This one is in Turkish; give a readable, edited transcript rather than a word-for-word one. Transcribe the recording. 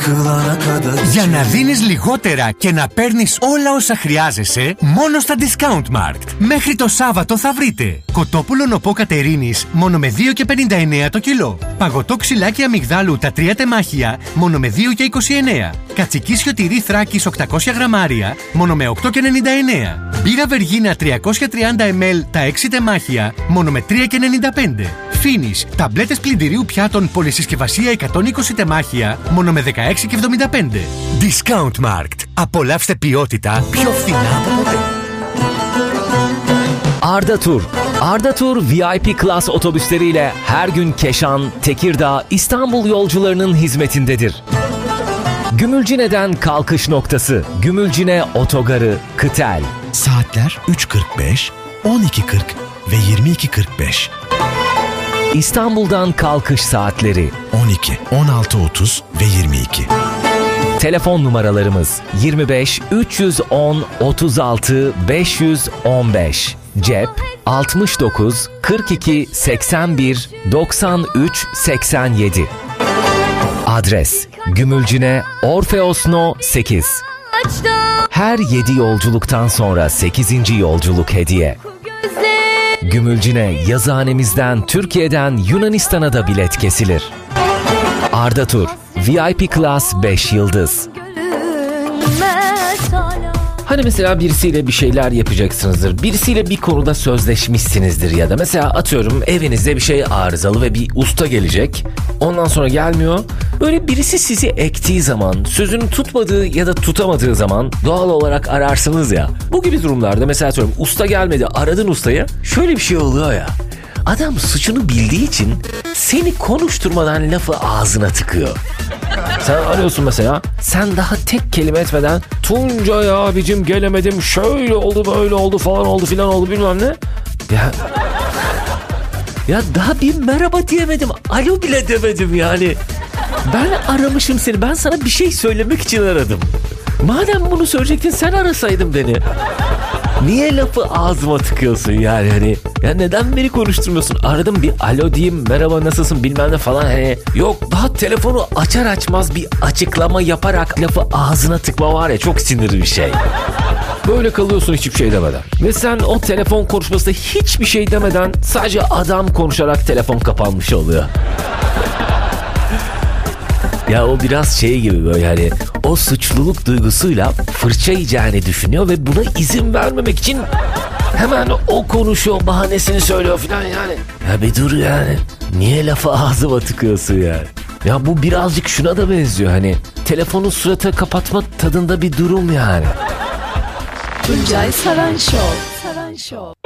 Για να δίνεις λιγότερα και να παίρνεις όλα όσα χρειάζεσαι, μόνο στα Discount Markt. Μέχρι το Σάββατο θα βρείτε κοτόπουλο νοπό Κατερίνης μόνο με 2,59 το κιλό. Παγωτό ξυλάκι αμυγδάλου τα 3 τεμάχια μόνο με 2,29. Κατσικίσιο τυρί Θράκης 800 γραμμάρια μόνο με 8,99. Μπύρα Βεργίνα 330 ml τα 6 τεμάχια μόνο με 3,95. Φίνις, ταμπλέτες πλυντηρίου πιάτων πολυσυσκευασία 120 τεμάχια μόνο με 16,75. Discount Markt. Απολαύστε ποιότητα πιο φθηνά από ποτέ. Arda Tur. Arda Tur VIP Class otobüsleriyle her gün Keşan, Tekirdağ, İstanbul yolcularının hizmetindedir. Gümülcine'den kalkış noktası, Gümülcine Otogarı, Kıtel. Saatler 3.45, 12.40 ve 22.45. İstanbul'dan kalkış saatleri 12, 16.30 ve 22. Telefon numaralarımız 25 310 36 515. Cep 69 42 81 93 87. Adres Gümülcine Orfeos No 8. Her 7 yolculuktan sonra 8. yolculuk hediye. Gümülcine yazıhanemizden Türkiye'den Yunanistan'a da bilet kesilir. Arda Tur VIP Class 5 yıldız. Hani mesela birisiyle bir şeyler yapacaksınızdır. Birisiyle bir konuda sözleşmişsinizdir ya da mesela atıyorum evinizde bir şey arızalı ve bir usta gelecek. Ondan sonra gelmiyor. Böyle birisi sizi ektiği zaman, sözünü tutmadığı ya da tutamadığı zaman doğal olarak ararsınız ya. Bu gibi durumlarda mesela atıyorum usta gelmedi, aradın ustayı. Şöyle bir şey oluyor ya. Adam suçunu bildiği için seni konuşturmadan lafı ağzına tıkıyor. Sen arıyorsun mesela, sen daha tek kelime etmeden Tuncay abicim gelemedim, şöyle oldu böyle oldu falan oldu filan oldu bilmem ne. Ya daha bir merhaba diyemedim, alo bile demedim yani. Ben aramışım seni, ben sana bir şey söylemek için aradım. Madem bunu söyleyecektin sen arasaydın beni. Niye lafı ağzıma tıkıyorsun yani hani? Ya neden beni konuşturmuyorsun? Aradım bir alo diyeyim, merhaba nasılsın bilmem ne falan hani. Yok daha telefonu açar açmaz bir açıklama yaparak lafı ağzına tıkma var ya, çok sinirli bir şey. Böyle kalıyorsun hiçbir şey demeden. Ve sen o telefon konuşmasında hiçbir şey demeden sadece adam konuşarak telefon kapanmış oluyor. Ya o biraz şey gibi böyle hani o suçluluk duygusuyla fırça yiyeceğini düşünüyor ve buna izin vermemek için hemen o konuşuyor, bahanesini söylüyor falan yani. Ya bir dur yani. Niye lafı ağzıma tıkıyorsun yani? Ya bu birazcık şuna da benziyor hani. Telefonu surata kapatma tadında bir durum yani. Tuncay Saran Show.